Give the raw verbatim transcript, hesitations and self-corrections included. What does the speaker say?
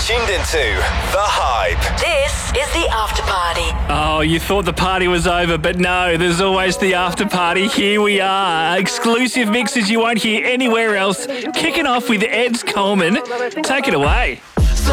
tuned into The Hype. This is the after party. Oh, you thought the party was over, but no, there's always the after party. Here we are. Exclusive mixes you won't hear anywhere else. Kicking off with Eds Coleman. Take it away.